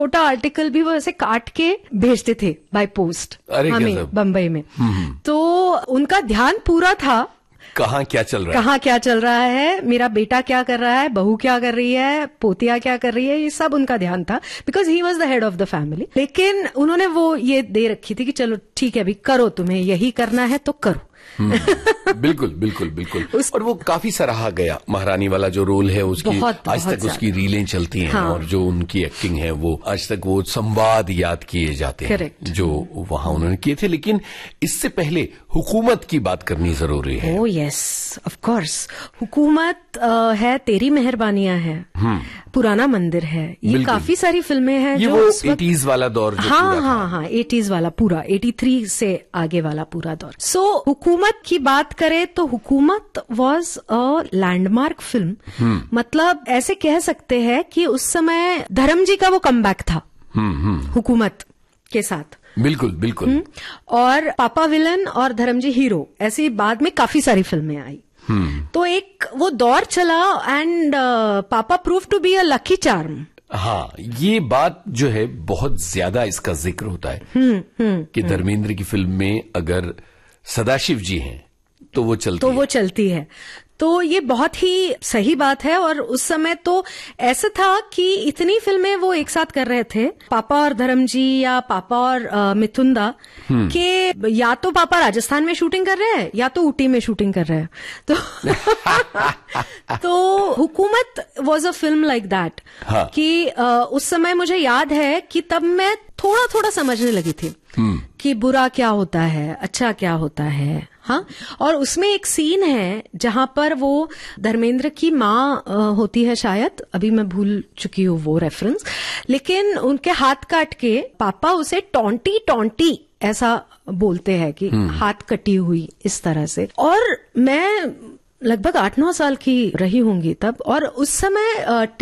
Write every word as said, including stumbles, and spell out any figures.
छोटा आर्टिकल भी वो ऐसे काट के भेजते थे बाय पोस्ट हमें बम्बई में। तो उनका ध्यान पूरा था कहाँ क्या चल रहा है, कहाँ क्या चल रहा है, मेरा बेटा क्या कर रहा है, बहू क्या कर रही है, पोतिया क्या कर रही है, ये सब उनका ध्यान था, because he was the head of the family. लेकिन उन्होंने वो ये दे रखी थी कि चलो ठीक है अभी करो, तुम्हें यही करना है तो करो। बिल्कुल बिल्कुल बिल्कुल उस... और वो काफी सराहा गया, महारानी वाला जो रोल है उसकी बहुत, आज बहुत तक उसकी रीलें चलती हैं। हाँ। और जो उनकी एक्टिंग है वो आज तक वो संवाद याद किए जाते हैं Correct. जो वहां उन्होंने किए थे। लेकिन इससे पहले हुकूमत की बात करनी जरूरी है। ओह यस ऑफ कोर्स, हुकूमत uh, है, तेरी मेहरबानियां है, पुराना मंदिर है, ये काफी सारी फिल्में हैं ये जो वो एटीज वाला दौर जो हाँ पूरा हाँ हाँ एटीज वाला पूरा तिरासी से आगे वाला पूरा दौर। सो so, हुकूमत की बात करें तो हुकूमत वाज अ लैंडमार्क फिल्म। मतलब ऐसे कह सकते हैं कि उस समय धर्म जी का वो कमबैक था हुकूमत के साथ। बिल्कुल बिल्कुल। और पापा विलन और धर्मजी हीरो, ऐसी बाद में काफी सारी फिल्में आई। तो एक वो दौर चला एंड पापा prove to be a lucky charm. हाँ, ये बात जो है बहुत ज्यादा इसका जिक्र होता है हुँ, हुँ, कि धर्मेंद्र की फिल्म में अगर सदाशिव जी हैं तो वो चलती तो है। वो चलती है। तो ये बहुत ही सही बात है। और उस समय तो ऐसा था कि इतनी फिल्में वो एक साथ कर रहे थे, पापा और धर्मजी या पापा और आ, मिथुंदा, कि या तो पापा राजस्थान में शूटिंग कर रहे हैं या तो ऊटी में शूटिंग कर रहे हैं। तो तो हुकूमत was a film like that कि आ, उस समय मुझे याद है कि तब मैं थोड़ा थोड़ा समझने लगी थी कि बुरा क्या होता है, अच्छा क्या होता है। हाँ, और उसमें एक सीन है जहां पर वो धर्मेंद्र की माँ होती है, शायद अभी मैं भूल चुकी हूँ वो रेफरेंस, लेकिन उनके हाथ काट के पापा उसे टॉन्टी टॉन्टी ऐसा बोलते हैं कि हाथ कटी हुई इस तरह से। और मैं लगभग आठ नौ साल की रही होंगी तब, और उस समय